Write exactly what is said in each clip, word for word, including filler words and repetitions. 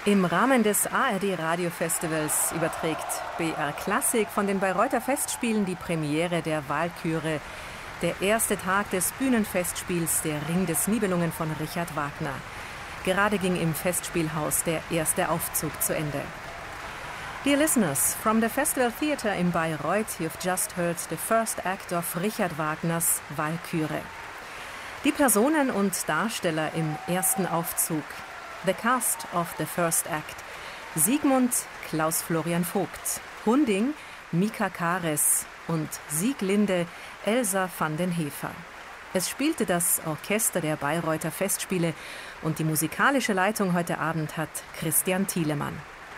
Im Rahmen des A R D-Radio-Festivals überträgt B R Klassik von den Bayreuther Festspielen die Premiere der Walküre, der erste Tag des Bühnenfestspiels Der Ring des Nibelungen von Richard Wagner. Gerade ging im Festspielhaus der erste Aufzug zu Ende. Dear listeners, from the Festival Theatre in Bayreuth, you've just heard the first act of Richard Wagners Walküre. Die Personen und Darsteller im ersten Aufzug. The cast of the first act: Siegmund Klaus Florian Vogt, Hunding Mika Kares und Sieglinde Elsa van den Hefer. Es spielte das Orchester der Bayreuther Festspiele und die musikalische Leitung heute Abend hat Christian Thielemann.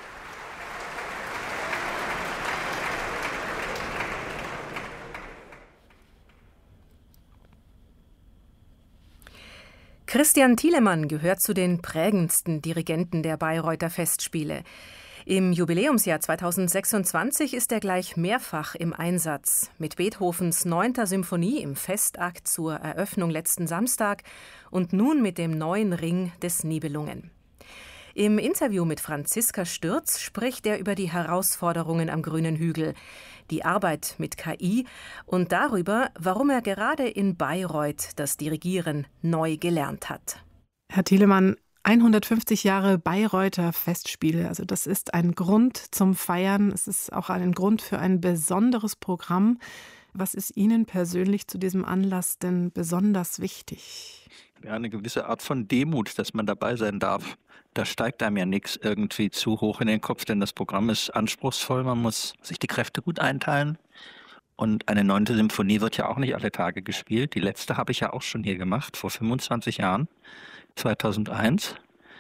Christian Thielemann gehört zu den prägendsten Dirigenten der Bayreuther Festspiele. Im Jubiläumsjahr zweitausendsechsundzwanzig ist er gleich mehrfach im Einsatz. Mit Beethovens neunter Symphonie im Festakt zur Eröffnung letzten Samstag und nun mit dem neuen Ring des Nibelungen. Im Interview mit Franziska Stürz spricht er über die Herausforderungen am grünen Hügel, die Arbeit mit K I und darüber, warum er gerade in Bayreuth das Dirigieren neu gelernt hat. Herr Thielemann, hundertfünfzig Jahre Bayreuther Festspiele, also das ist ein Grund zum Feiern, es ist auch ein Grund für ein besonderes Programm. Was ist Ihnen persönlich zu diesem Anlass denn besonders wichtig? Ja, eine gewisse Art von Demut, dass man dabei sein darf. Da steigt einem ja nichts irgendwie zu hoch in den Kopf, denn das Programm ist anspruchsvoll, man muss sich die Kräfte gut einteilen. Und eine neunte Symphonie wird ja auch nicht alle Tage gespielt. Die letzte habe ich ja auch schon hier gemacht, vor fünfundzwanzig Jahren, zweitausendeins.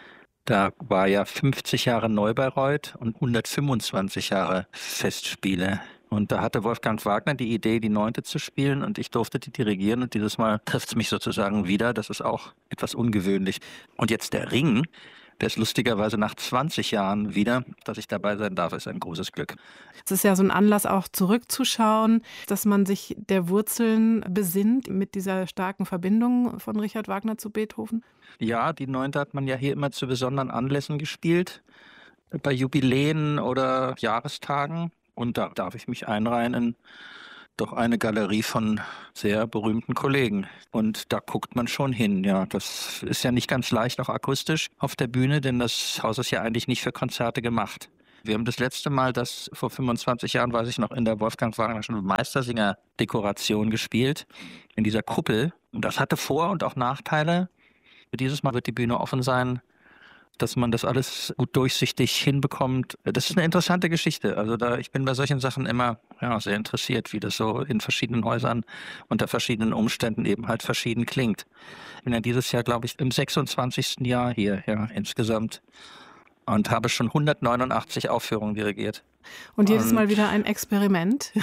Da war ja fünfzig Jahre Neubayreuth und hundertfünfundzwanzig Jahre Festspiele. Und da hatte Wolfgang Wagner die Idee, die neunte zu spielen und ich durfte die dirigieren und dieses Mal trifft es mich sozusagen wieder. Das ist auch etwas ungewöhnlich. Und jetzt der Ring, der ist lustigerweise nach zwanzig Jahren wieder, dass ich dabei sein darf, ist ein großes Glück. Es ist ja so ein Anlass auch zurückzuschauen, dass man sich der Wurzeln besinnt mit dieser starken Verbindung von Richard Wagner zu Beethoven. Ja, die neunte hat man ja hier immer zu besonderen Anlässen gespielt, bei Jubiläen oder Jahrestagen. Und da darf ich mich einreihen in doch eine Galerie von sehr berühmten Kollegen. Und da guckt man schon hin. Ja, das ist ja nicht ganz leicht, auch akustisch auf der Bühne, denn das Haus ist ja eigentlich nicht für Konzerte gemacht. Wir haben das letzte Mal, das vor fünfundzwanzig Jahren, weiß ich noch, in der Wolfgang Wagnerschen Meistersinger-Dekoration gespielt, in dieser Kuppel. Und das hatte Vor- und auch Nachteile. Dieses Mal wird die Bühne offen sein, dass man das alles gut durchsichtig hinbekommt. Das ist eine interessante Geschichte. Also da, ich bin bei solchen Sachen immer ja, sehr interessiert, wie das so in verschiedenen Häusern unter verschiedenen Umständen eben halt verschieden klingt. Ich bin ja dieses Jahr, glaube ich, im sechsundzwanzigsten Jahr hier ja, insgesamt und habe schon hundertneunundachtzig Aufführungen dirigiert. Und jedes und Mal wieder ein Experiment?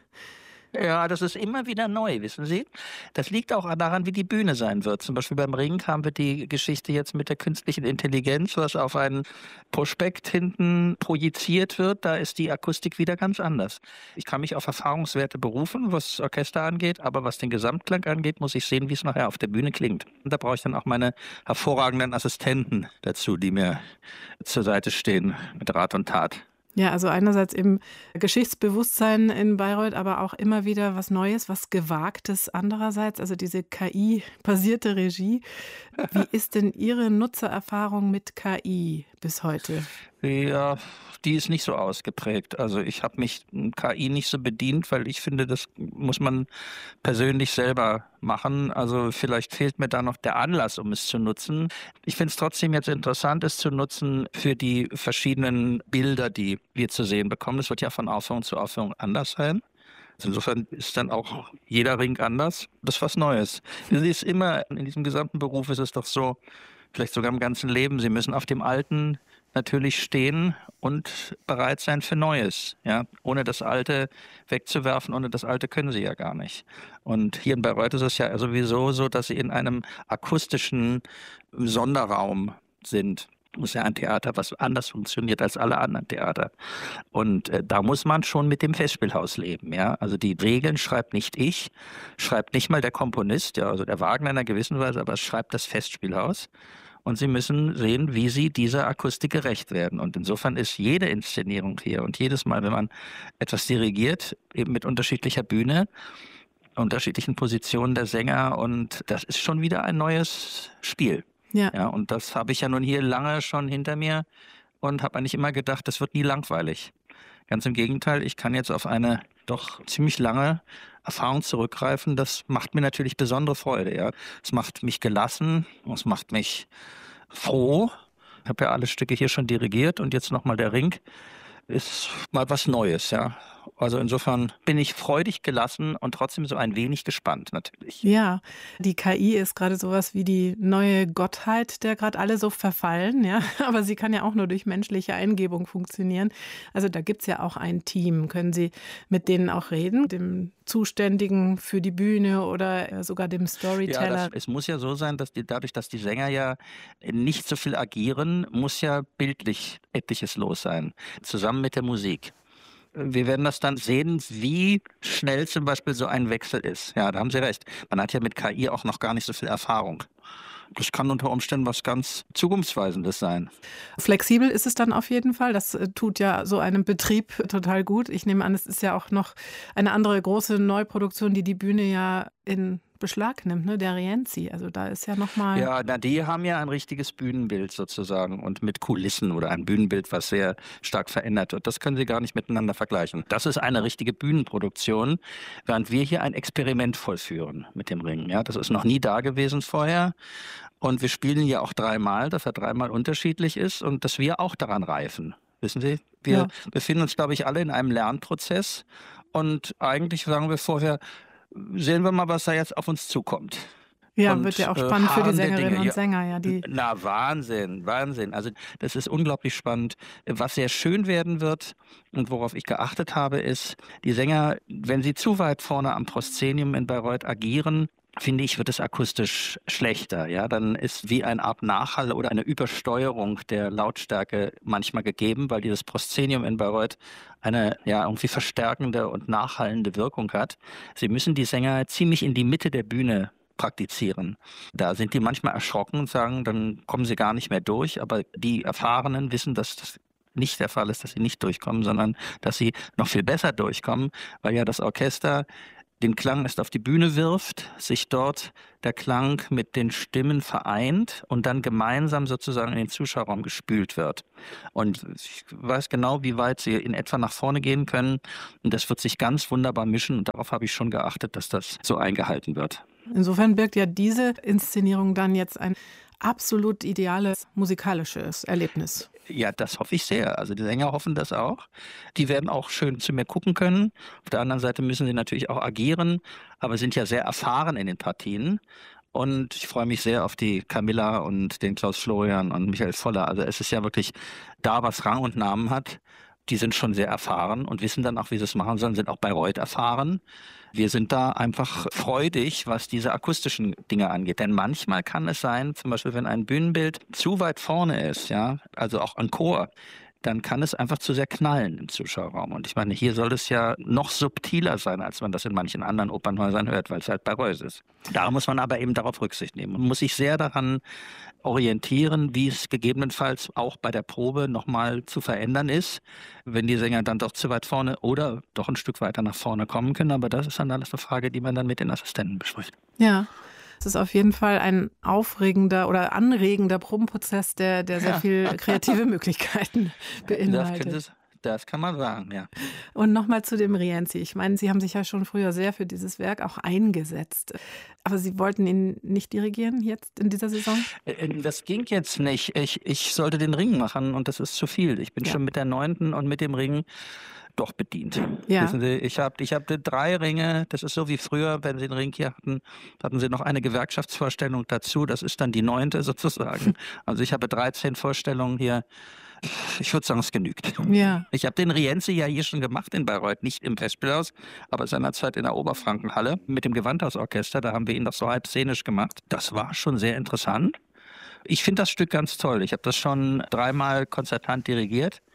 Ja, das ist immer wieder neu, wissen Sie. Das liegt auch daran, wie die Bühne sein wird. Zum Beispiel beim Ring haben wir die Geschichte jetzt mit der künstlichen Intelligenz, was auf einen Prospekt hinten projiziert wird. Da ist die Akustik wieder ganz anders. Ich kann mich auf Erfahrungswerte berufen, was das Orchester angeht, aber was den Gesamtklang angeht, muss ich sehen, wie es nachher auf der Bühne klingt. Und da brauche ich dann auch meine hervorragenden Assistenten dazu, die mir zur Seite stehen mit Rat und Tat. Ja, also einerseits eben Geschichtsbewusstsein in Bayreuth, aber auch immer wieder was Neues, was Gewagtes andererseits, also diese K I-basierte Regie. Wie ist denn Ihre Nutzererfahrung mit K I bis heute? Ja, die ist nicht so ausgeprägt. Also ich habe mich K I nicht so bedient, weil ich finde, das muss man persönlich selber machen. Also vielleicht fehlt mir da noch der Anlass, um es zu nutzen. Ich finde es trotzdem jetzt interessant, es zu nutzen für die verschiedenen Bilder, die wir zu sehen bekommen. Das wird ja von Aufführung zu Aufführung anders sein. Also insofern ist dann auch jeder Ring anders. Das ist was Neues. Es ist immer, in diesem gesamten Beruf ist es doch so, vielleicht sogar im ganzen Leben, Sie müssen auf dem Alten natürlich stehen und bereit sein für Neues. Ja? Ohne das Alte wegzuwerfen, ohne das Alte können Sie ja gar nicht. Und hier in Bayreuth ist es ja sowieso so, dass Sie in einem akustischen Sonderraum sind. Das ist ja ein Theater, was anders funktioniert als alle anderen Theater. Und äh, da muss man schon mit dem Festspielhaus leben. Ja? Also die Regeln schreibt nicht ich, schreibt nicht mal der Komponist, ja, also der Wagner in einer gewissen Weise, aber es schreibt das Festspielhaus. und sie müssen sehen, wie sie dieser Akustik gerecht werden. Und insofern ist jede Inszenierung hier und jedes Mal, wenn man etwas dirigiert, eben mit unterschiedlicher Bühne, unterschiedlichen Positionen der Sänger, und das ist schon wieder ein neues Spiel. Ja. Ja, und das habe ich ja nun hier lange schon hinter mir und habe eigentlich immer gedacht, das wird nie langweilig. Ganz im Gegenteil, ich kann jetzt auf eine doch ziemlich lange Erfahrung zurückgreifen. Das macht mir natürlich besondere Freude. Ja. Es macht mich gelassen, es macht mich froh. Ich habe ja alle Stücke hier schon dirigiert und jetzt nochmal der Ring. Ist mal was Neues, ja. Also insofern bin ich freudig gelassen und trotzdem so ein wenig gespannt natürlich. Ja, die K I ist gerade sowas wie die neue Gottheit, der gerade alle so verfallen, ja. Aber sie kann ja auch nur durch menschliche Eingebung funktionieren. Also da gibt es ja auch ein Team. Können Sie mit denen auch reden? Dem Zuständigen für die Bühne oder sogar dem Storyteller? Ja, das, es muss ja so sein, dass die, dadurch, dass die Sänger ja nicht so viel agieren, muss ja bildlich etliches los sein. Zusammen mit der Musik. Wir werden das dann sehen, wie schnell zum Beispiel so ein Wechsel ist. Ja, da haben Sie recht. Man hat ja mit K I auch noch gar nicht so viel Erfahrung. Das kann unter Umständen was ganz Zukunftsweisendes sein. Flexibel ist es dann auf jeden Fall. Das tut ja so einem Betrieb total gut. Ich nehme an, es ist ja auch noch eine andere große Neuproduktion, die die Bühne ja in Beschlag nimmt, ne? Der Rienzi. Also da ist ja nochmal... Ja, na, die haben ja ein richtiges Bühnenbild sozusagen und mit Kulissen oder ein Bühnenbild, was sehr stark verändert wird. Das können Sie gar nicht miteinander vergleichen. Das ist eine richtige Bühnenproduktion, während wir hier ein Experiment vollführen mit dem Ring. Ja, das ist noch nie da gewesen vorher. Und wir spielen ja auch dreimal, dass er dreimal unterschiedlich ist und dass wir auch daran reifen. Wissen Sie, wir ja. befinden uns, glaube ich, alle in einem Lernprozess und eigentlich sagen wir vorher, sehen wir mal, was da jetzt auf uns zukommt. Ja, und, wird ja auch spannend äh, für die Sängerinnen und ja, Sänger. Ja, die na, Wahnsinn, Wahnsinn. Also das ist unglaublich spannend. Was sehr schön werden wird und worauf ich geachtet habe, ist, die Sänger, wenn sie zu weit vorne am Proszenium in Bayreuth agieren, finde ich, wird es akustisch schlechter. Ja, dann ist wie eine Art Nachhall oder eine Übersteuerung der Lautstärke manchmal gegeben, weil dieses Proszenium in Bayreuth eine ja irgendwie verstärkende und nachhallende Wirkung hat. Sie müssen die Sänger ziemlich in die Mitte der Bühne praktizieren. Da sind die manchmal erschrocken und sagen, dann kommen sie gar nicht mehr durch. Aber die Erfahrenen wissen, dass das nicht der Fall ist, dass sie nicht durchkommen, sondern dass sie noch viel besser durchkommen, weil ja das Orchester den Klang erst auf die Bühne wirft, sich dort der Klang mit den Stimmen vereint und dann gemeinsam sozusagen in den Zuschauerraum gespült wird. Und ich weiß genau, wie weit sie in etwa nach vorne gehen können. Und das wird sich ganz wunderbar mischen. Und darauf habe ich schon geachtet, dass das so eingehalten wird. Insofern birgt ja diese Inszenierung dann jetzt ein absolut ideales musikalisches Erlebnis. Ja, das hoffe ich sehr. Also die Sänger hoffen das auch. Die werden auch schön zu mir gucken können. Auf der anderen Seite müssen sie natürlich auch agieren, aber sind ja sehr erfahren in den Partien. Und ich freue mich sehr auf die Camilla und den Klaus Florian und Michael Voller. Also es ist ja wirklich da, was Rang und Namen hat. Die sind schon sehr erfahren und wissen dann auch, wie sie es machen sollen, sind auch Bayreuth erfahren. Wir sind da einfach freudig, was diese akustischen Dinge angeht. Denn manchmal kann es sein, zum Beispiel, wenn ein Bühnenbild zu weit vorne ist, ja, also auch ein Chor, dann kann es einfach zu sehr knallen im Zuschauerraum. Und ich meine, hier soll es ja noch subtiler sein, als man das in manchen anderen Opernhäusern hört, weil es halt Bayreuth ist. Da muss man aber eben darauf Rücksicht nehmen. Man muss sich sehr daran orientieren, wie es gegebenenfalls auch bei der Probe nochmal zu verändern ist, wenn die Sänger dann doch zu weit vorne oder doch ein Stück weiter nach vorne kommen können. Aber das ist dann alles eine Frage, die man dann mit den Assistenten bespricht. Ja. Es ist auf jeden Fall ein aufregender oder anregender Probenprozess, der, der sehr ja. viel kreative Möglichkeiten beinhaltet. Das, das kann man sagen, ja. Und nochmal zu dem Rienzi. Ich meine, Sie haben sich ja schon früher sehr für dieses Werk auch eingesetzt. Aber Sie wollten ihn nicht dirigieren jetzt in dieser Saison? Das ging jetzt nicht. Ich, ich sollte den Ring machen und das ist zu viel. Ich bin ja. schon mit der neunten und mit dem Ring doch bedient. Ja. Wissen Sie, ich habe ich hab drei Ringe, das ist so wie früher, wenn Sie einen Ring hier hatten, hatten Sie noch eine Gewerkschaftsvorstellung dazu, das ist dann die neunte sozusagen. Also ich habe dreizehn Vorstellungen hier. Ich würde sagen, es genügt. Ja. Ich habe den Rienzi ja hier schon gemacht in Bayreuth, nicht im Festspielhaus, aber seinerzeit in der Oberfrankenhalle mit dem Gewandhausorchester, da haben wir ihn doch so halb szenisch gemacht. Das war schon sehr interessant. Ich finde das Stück ganz toll. Ich habe das schon dreimal konzertant dirigiert.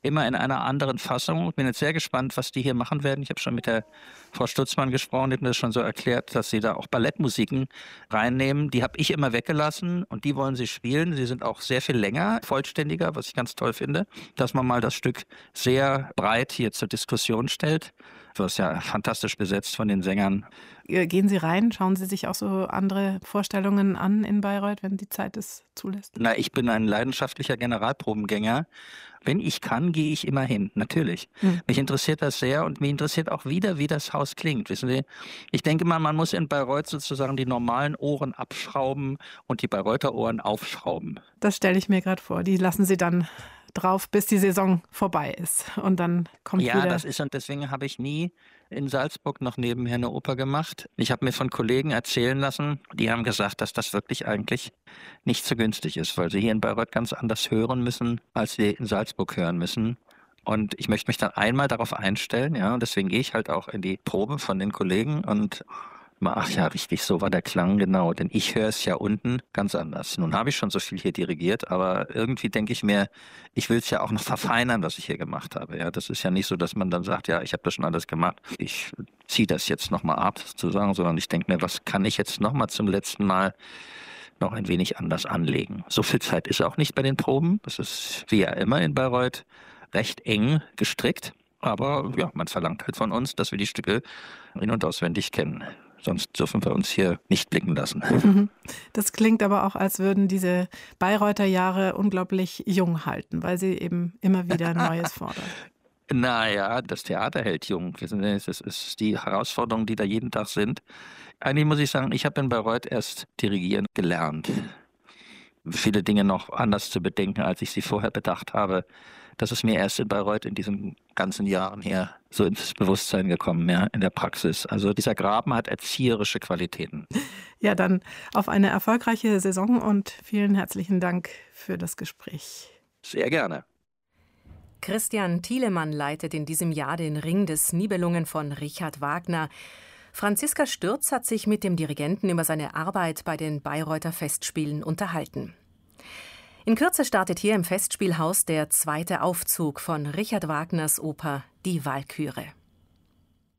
immer in einer anderen Fassung. Ich bin jetzt sehr gespannt, was die hier machen werden. Ich habe schon mit der Frau Stutzmann gesprochen, die hat mir das schon so erklärt, dass sie da auch Ballettmusiken reinnehmen. Die habe ich immer weggelassen und die wollen sie spielen. Sie sind auch sehr viel länger, vollständiger, was ich ganz toll finde, dass man mal das Stück sehr breit hier zur Diskussion stellt. Das ist ja fantastisch besetzt von den Sängern. Gehen Sie rein? Schauen Sie sich auch so andere Vorstellungen an in Bayreuth, wenn die Zeit es zulässt? Na, ich bin ein leidenschaftlicher Generalprobengänger. Wenn ich kann, gehe ich immer hin, natürlich. Hm. Mich interessiert das sehr und mich interessiert auch wieder, wie das Haus klingt. Wissen Sie, ich denke mal, man muss in Bayreuth sozusagen die normalen Ohren abschrauben und die Bayreuther Ohren aufschrauben. Das stelle ich mir gerade vor. Die lassen Sie dann drauf, bis die Saison vorbei ist. Und dann kommt ja, wieder... Ja, das ist, und deswegen habe ich nie in Salzburg noch nebenher eine Oper gemacht. Ich habe mir von Kollegen erzählen lassen, die haben gesagt, dass das wirklich eigentlich nicht so günstig ist, weil sie hier in Bayreuth ganz anders hören müssen, als sie in Salzburg hören müssen. Und ich möchte mich dann einmal darauf einstellen, ja, und deswegen gehe ich halt auch in die Probe von den Kollegen und ach ja, richtig, so war der Klang, genau. Denn ich höre es ja unten ganz anders. Nun habe ich schon so viel hier dirigiert, aber irgendwie denke ich mir, ich will es ja auch noch verfeinern, was ich hier gemacht habe. Ja, das ist ja nicht so, dass man dann sagt, ja, ich habe das schon alles gemacht. Ich ziehe das jetzt nochmal ab, sozusagen, sondern ich denke mir, was kann ich jetzt nochmal zum letzten Mal noch ein wenig anders anlegen? So viel Zeit ist auch nicht bei den Proben. Das ist wie ja immer in Bayreuth recht eng gestrickt. Aber ja, man verlangt halt von uns, dass wir die Stücke in- und auswendig kennen. Sonst dürfen wir uns hier nicht blicken lassen. Das klingt aber auch, als würden diese Bayreuther Jahre unglaublich jung halten, weil sie eben immer wieder Neues fordern. Naja, das Theater hält jung. Das ist die Herausforderungen, die da jeden Tag sind. Eigentlich muss ich sagen, ich habe in Bayreuth erst dirigieren gelernt. Viele Dinge noch anders zu bedenken, als ich sie vorher bedacht habe. Das ist mir erst in Bayreuth in diesen ganzen Jahren her so ins Bewusstsein gekommen, ja, in der Praxis. Also dieser Graben hat erzieherische Qualitäten. Ja, dann auf eine erfolgreiche Saison und vielen herzlichen Dank für das Gespräch. Sehr gerne. Christian Thielemann leitet in diesem Jahr den Ring des Nibelungen von Richard Wagner. Franziska Stürz hat sich mit dem Dirigenten über seine Arbeit bei den Bayreuther Festspielen unterhalten. In Kürze startet hier im Festspielhaus der zweite Aufzug von Richard Wagners Oper Die Walküre.